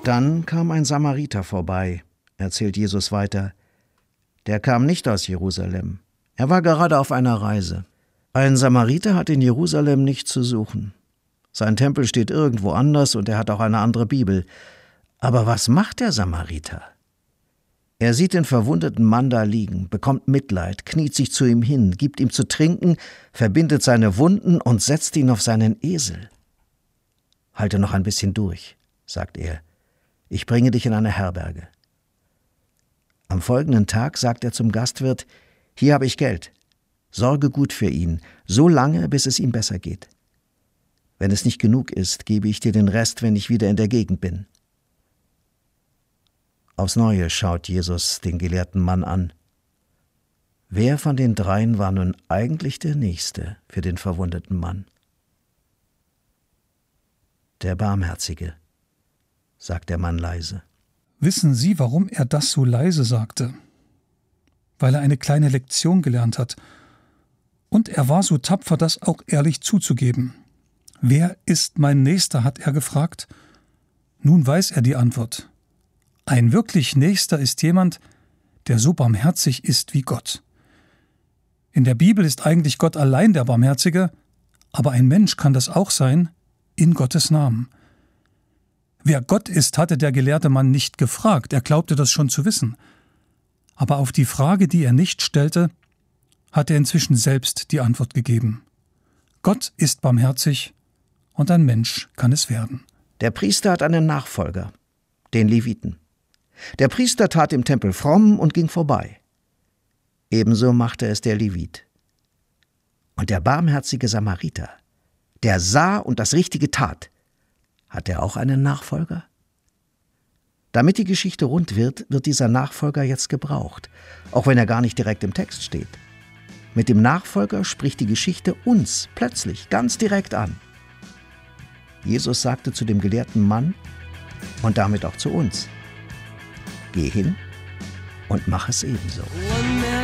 Dann kam ein Samariter vorbei, erzählt Jesus weiter. Der kam nicht aus Jerusalem. Er war gerade auf einer Reise. Ein Samariter hat in Jerusalem nichts zu suchen. Sein Tempel steht irgendwo anders und er hat auch eine andere Bibel. Aber was macht der Samariter? Er sieht den verwundeten Mann da liegen, bekommt Mitleid, kniet sich zu ihm hin, gibt ihm zu trinken, verbindet seine Wunden und setzt ihn auf seinen Esel. »Halte noch ein bisschen durch«, sagt er. »Ich bringe dich in eine Herberge.« Am folgenden Tag sagt er zum Gastwirt: »Hier habe ich Geld. Sorge gut für ihn, so lange, bis es ihm besser geht. Wenn es nicht genug ist, gebe ich dir den Rest, wenn ich wieder in der Gegend bin.« Aufs Neue schaut Jesus den gelehrten Mann an. Wer von den dreien war nun eigentlich der Nächste für den verwundeten Mann? »Der Barmherzige«, sagt der Mann leise. Wissen Sie, warum er das so leise sagte? Weil er eine kleine Lektion gelernt hat. Und er war so tapfer, das auch ehrlich zuzugeben. »Wer ist mein Nächster?« hat er gefragt. Nun weiß er die Antwort. Ein wirklich Nächster ist jemand, der so barmherzig ist wie Gott. In der Bibel ist eigentlich Gott allein der Barmherzige, aber ein Mensch kann das auch sein, in Gottes Namen. Wer Gott ist, hatte der gelehrte Mann nicht gefragt, er glaubte das schon zu wissen. Aber auf die Frage, die er nicht stellte, hat er inzwischen selbst die Antwort gegeben. Gott ist barmherzig und ein Mensch kann es werden. Der Priester hat einen Nachfolger, den Leviten. Der Priester tat im Tempel fromm und ging vorbei. Ebenso machte es der Levit. Und der barmherzige Samariter, der sah und das Richtige tat, hat er auch einen Nachfolger? Damit die Geschichte rund wird, wird dieser Nachfolger jetzt gebraucht, auch wenn er gar nicht direkt im Text steht. Mit dem Nachfolger spricht die Geschichte uns plötzlich ganz direkt an. Jesus sagte zu dem gelehrten Mann und damit auch zu uns: Geh hin und mach es ebenso.